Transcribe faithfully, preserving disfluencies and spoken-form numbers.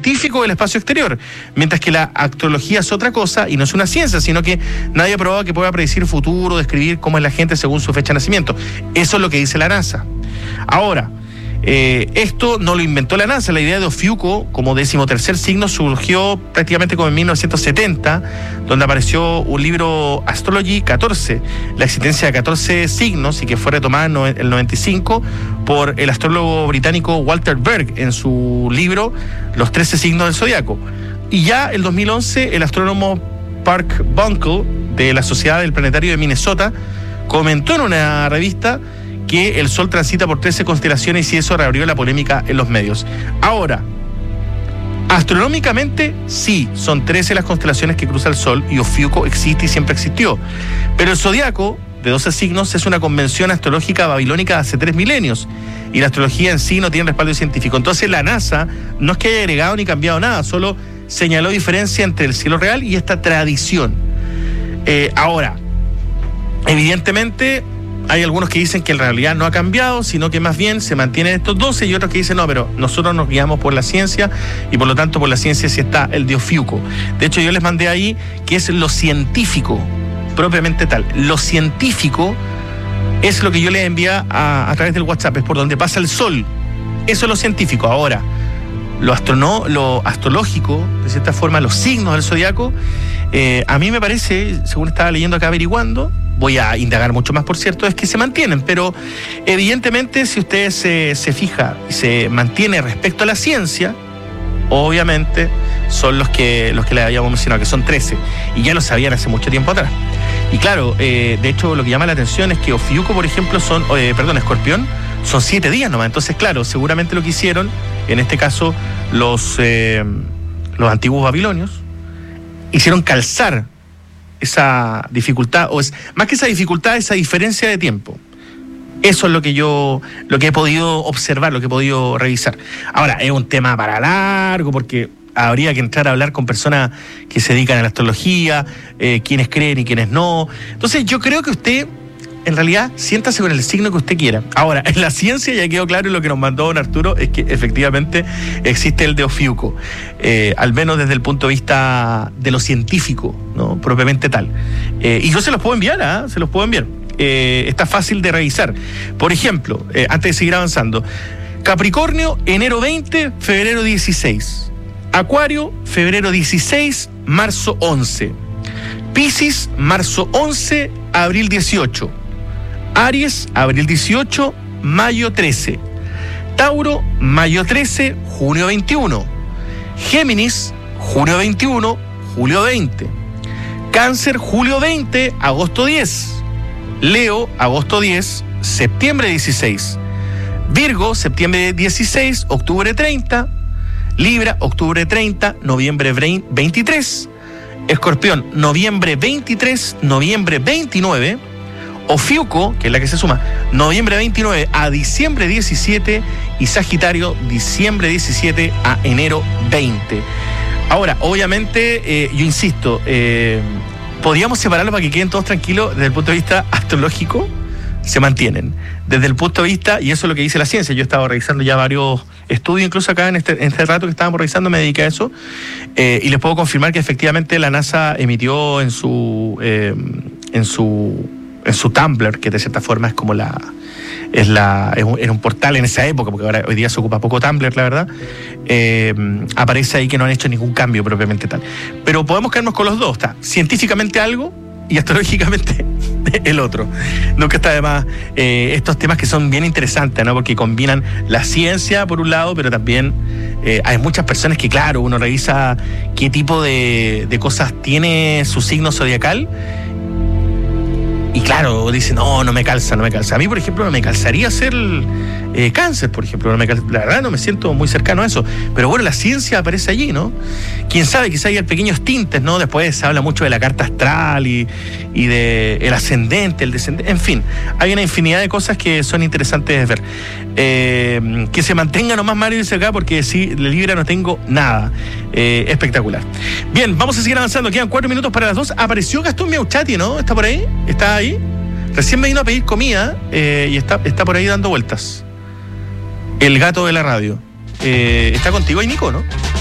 científico del espacio exterior, mientras que la astrología es otra cosa y no es una ciencia, sino que nadie ha probado que pueda predecir el futuro, describir cómo es la gente según su fecha de nacimiento. Eso es lo que dice la NASA. Ahora, Eh, esto no lo inventó la NASA. La idea de Ofiuco como decimotercer signo surgió prácticamente como en mil novecientos setenta, donde apareció un libro Astrology catorce, la existencia de catorce signos, y que fue retomada en el noventa y cinco por el astrólogo británico Walter Berg en su libro Los trece signos del zodiaco. Y ya en dos mil once el astrónomo Park Bunkle de la Sociedad del Planetario de Minnesota comentó en una revista que el Sol transita por trece constelaciones y eso reabrió la polémica en los medios. Ahora, astronómicamente sí, son trece las constelaciones que cruza el Sol y Ofiuco existe y siempre existió. Pero el zodiaco de doce signos es una convención astrológica babilónica de hace tres milenios y la astrología en sí no tiene respaldo científico. Entonces la NASA no es que haya agregado ni cambiado nada, solo señaló diferencia entre el cielo real y esta tradición. Eh, ahora, evidentemente hay algunos que dicen que en realidad no ha cambiado, sino que más bien se mantienen estos doce, y otros que dicen no, pero nosotros nos guiamos por la ciencia y por lo tanto por la ciencia sí está el de Ofiuco. De hecho, yo les mandé ahí que es lo científico, propiamente tal. Lo científico es lo que yo les envía a, a través del WhatsApp, es por donde pasa el Sol. Eso es lo científico. Ahora, lo, astrono, lo astrológico, de cierta forma, los signos del zodiaco, eh, a mí me parece, según estaba leyendo acá averiguando, voy a indagar mucho más, por cierto, es que se mantienen, pero evidentemente si usted se, se fija y se mantiene respecto a la ciencia, obviamente son los que los que le habíamos mencionado, que son trece, y ya lo sabían hace mucho tiempo atrás. Y claro, eh, de hecho lo que llama la atención es que Ofiuco, por ejemplo, son, eh, perdón, Escorpión, son siete días nomás. Entonces, claro, seguramente lo que hicieron, en este caso, los, eh, los antiguos babilonios, hicieron calzar esa dificultad, o es más que esa dificultad, esa diferencia de tiempo. Eso es lo que yo, lo que he podido observar, lo que he podido revisar. Ahora, es un tema para largo, porque habría que entrar a hablar con personas que se dedican a la astrología, eh, quienes creen y quienes no. Entonces, yo creo que usted, en realidad, siéntase con el signo que usted quiera. Ahora, en la ciencia ya quedó claro, y lo que nos mandó don Arturo es que efectivamente existe el de Ofiuco, eh, al menos desde el punto de vista de lo científico, ¿no? Propiamente tal. Eh, y yo se los puedo enviar, ¿eh? Se los puedo enviar. Eh, está fácil de revisar. Por ejemplo, eh, antes de seguir avanzando, Capricornio, enero veinte, febrero dieciséis. Acuario, febrero dieciséis, marzo once. Piscis, marzo once, abril dieciocho. Aries, abril dieciocho, mayo trece. Tauro, mayo trece, junio veintiuno. Géminis, junio veintiuno, julio veinte. Cáncer, julio veinte, agosto diez. Leo, agosto diez, septiembre dieciséis. Virgo, septiembre dieciséis, octubre treinta. Libra, octubre treinta, noviembre veintitrés. Escorpión, noviembre veintitrés, noviembre veintinueve. Ofiuco, que es la que se suma, noviembre veintinueve a diciembre diecisiete, y Sagitario, diciembre diecisiete a enero veinte. Ahora, obviamente, eh, yo insisto, eh, podríamos separarlo para que queden todos tranquilos. Desde el punto de vista astrológico, se mantienen. Desde el punto de vista, y eso es lo que dice la ciencia, yo he estado revisando ya varios estudios, incluso acá en este, en este rato que estábamos revisando, me dediqué a eso, eh, y les puedo confirmar que efectivamente la NASA emitió en su, eh, en su en su Tumblr, que de cierta forma es como la es la es un, era un portal en esa época, porque ahora hoy día se ocupa poco Tumblr, la verdad, eh, aparece ahí que no han hecho ningún cambio propiamente tal. Pero podemos quedarnos con los dos, está científicamente algo y astrológicamente el otro. Nunca está de más eh, estos temas que son bien interesantes, ¿no? Porque combinan la ciencia por un lado, pero también eh, hay muchas personas que, claro, uno revisa qué tipo de, de cosas tiene su signo zodiacal. Y claro, dicen, no, no me calza, no me calza. A mí, por ejemplo, no me calzaría ser eh, cáncer, por ejemplo. No me calza, la verdad no me siento muy cercano a eso. Pero bueno, la ciencia aparece allí, ¿no? Quién sabe, quizá hay pequeños tintes, ¿no? Después se habla mucho de la carta astral y, y de el ascendente, el descendente. En fin, hay una infinidad de cosas que son interesantes de ver. Eh, que se mantenga nomás Mario dice acá, porque sí, de Libra no tengo nada. Eh, espectacular. Bien, vamos a seguir avanzando. Quedan cuatro minutos para las dos. Apareció Gastón Miauchati, ¿no? ¿Está por ahí? ¿Está ahí? Recién me vino a pedir comida eh, y está, está por ahí dando vueltas. El gato de la radio. Eh, ¿Está contigo ahí, Nico, no?